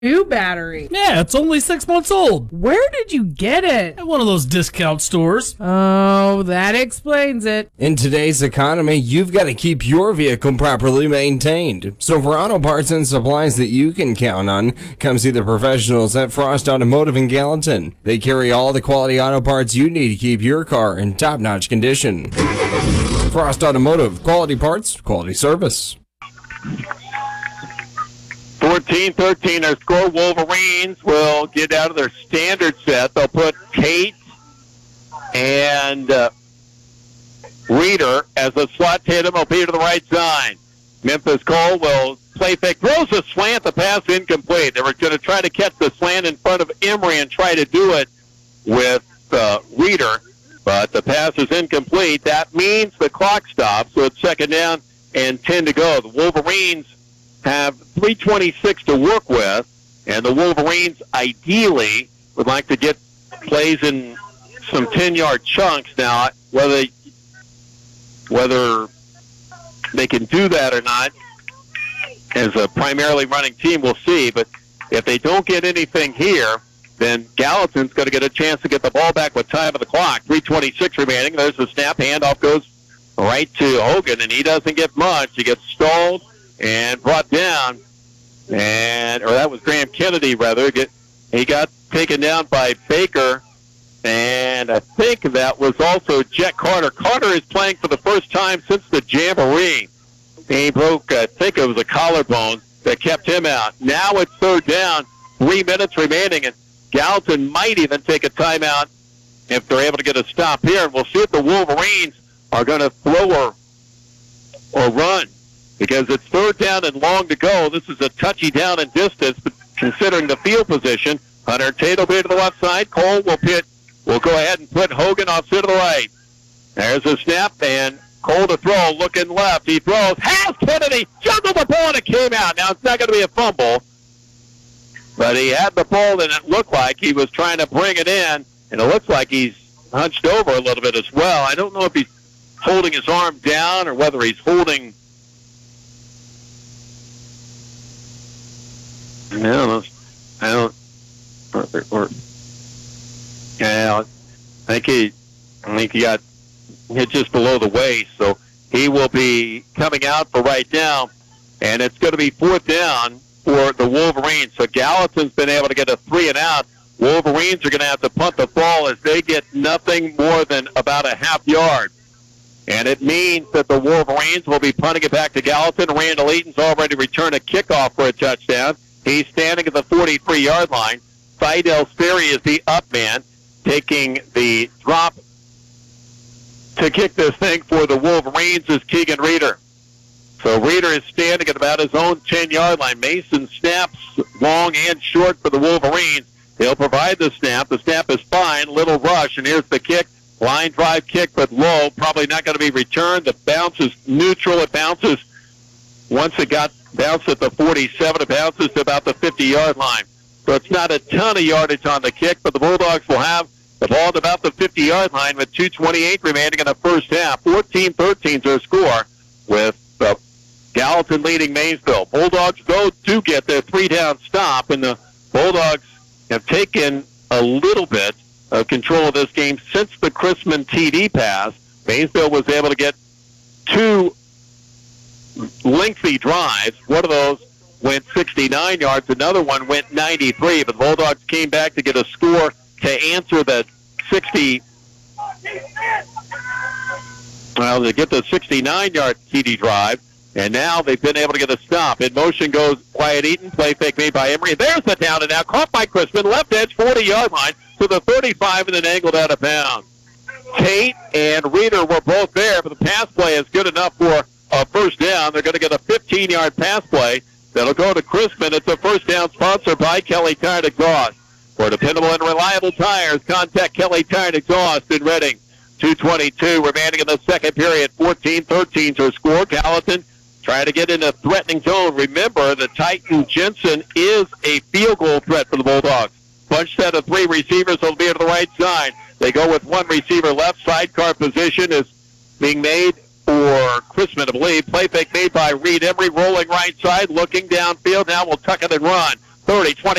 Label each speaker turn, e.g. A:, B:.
A: new battery.
B: Yeah, it's only 6 months old.
A: Where did you get it?
B: At one of those discount stores.
A: Oh, that explains it.
C: In today's economy, you've got to keep your vehicle properly maintained. So for auto parts and supplies that you can count on, come see the professionals at Frost Automotive in Gallatin. They carry all the quality auto parts you need to keep your car in top-notch condition. Frost Automotive, quality parts, quality service.
D: 14-13, their score. Wolverines will get out of their standard set. They'll put Tate and Reeder as a slot. Tatum will be to the right side. Memphis Cole will play fake. Throws a slant. The pass incomplete. They were going to try to catch the slant in front of Emery and try to do it with Reeder, but the pass is incomplete. That means the clock stops, so it's second down and 10 to go. The Wolverines have 3:26 to work with, and the Wolverines ideally would like to get plays in some 10-yard chunks. Now, whether they can do that or not as a primarily running team, we'll see. But if they don't get anything here, then Gallatin's going to get a chance to get the ball back with time of the clock. 3:26 remaining. There's the snap. Handoff goes right to Hogan, and he doesn't get much. He gets stalled and brought down, or that was Graham Kennedy, rather. He got taken down by Baker, and I think that was also Jet Carter. Carter is playing for the first time since the Jamboree. He broke, I think it was a collarbone that kept him out. Now it's third down, 3 minutes remaining, and Gallatin might even take a timeout if they're able to get a stop here, and we'll see if the Wolverines are going to throw or run, because it's third down and long to go. This is a touchy down and distance, but considering the field position, Hunter Tate will be to the left side. Cole will go ahead and put Hogan off to the right. There's a snap, and Cole to throw, looking left. He throws, has Kennedy, juggled the ball, and it came out. Now, it's not going to be a fumble, but he had the ball, and it looked like he was trying to bring it in, and it looks like he's hunched over a little bit as well. I don't know if he's holding his arm down or whether he's holding... I think he got hit just below the waist, so he will be coming out for right now, and it's going to be fourth down for the Wolverines. So Gallatin's been able to get a 3 and out. Wolverines are going to have to punt the ball as they get nothing more than about a half yard. And it means that the Wolverines will be punting it back to Gallatin. Randall Eaton's already returned a kickoff for a touchdown. He's standing at the 43-yard line. Fidel Sperry is the up man, taking the drop to kick this thing for the Wolverines is Keegan Reeder. So Reeder is standing at about his own 10-yard line. Mason snaps long and short for the Wolverines. He'll provide the snap. The snap is fine. Little rush, and here's the kick. Line drive kick, but low. Probably not going to be returned. The bounce is neutral. It bounces. Once it got bounced at the 47, it bounces to about the 50-yard line. So it's not a ton of yardage on the kick, but the Bulldogs will have the ball at about the 50-yard line with 2:28 remaining in the first half. 14-13 is their score, with Gallatin leading Maysville. Bulldogs, though, do get their 3-down stop, and the Bulldogs have taken a little bit of control of this game since the Chrisman TD pass. Maysville was able to get 2 lengthy drives. One of those went 69 yards. Another one went 93. But the Bulldogs came back to get a score to answer the 69-yard TD drive. And now they've been able to get a stop. In motion goes Wyatt Eaton. Play fake made by Emery. There's the down and out. Caught by Chrisman. Left edge, 40-yard line to the 35 and then angled out of bounds. Tate and Reeder were both there, but the pass play is good enough for a first down. They're going to get a 15-yard pass play that'll go to Chrisman. It's a first down sponsored by Kelly Tire Exhaust. For dependable and reliable tires, contact Kelly Tire Exhaust in Reading. 2:22 remaining in the second period. 14-13 to score. Gallatin trying to get in a threatening zone. Remember, the Titan Jensen is a field goal threat for the Bulldogs. Bunch set of 3 receivers will be to the right side. They go with 1 receiver left. Sidecar position is being made for Chrisman, I believe. Play fake made by Reed Emery, rolling right side, looking downfield. Now we'll tuck it and run. 30, 20.